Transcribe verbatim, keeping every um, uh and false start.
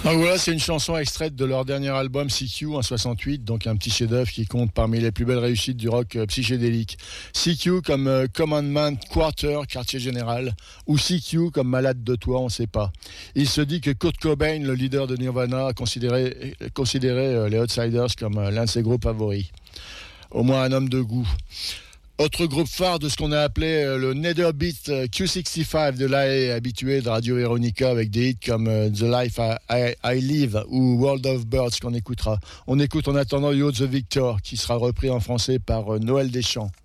Donc voilà, c'est une chanson extraite de leur dernier album C Q en soixante-huit, donc un petit chef-d'œuvre qui compte parmi les plus belles réussites du rock euh, psychédélique. C Q comme euh, Commandment Quarter, quartier général, ou C Q comme Malade de toi, on ne sait pas. Il se dit que Kurt Cobain, le leader de Nirvana, considérait, considérait euh, les Outsiders comme euh, l'un de ses groupes favoris. Au moins un homme de goût. Autre groupe phare de ce qu'on a appelé le Netherbeat Q soixante-quinze de l'A E, habitué de Radio Veronica avec des hits comme The Life I, I, I Live ou World of Birds qu'on écoutera. On écoute en attendant You're the Victor qui sera repris en français par Noël Deschamps.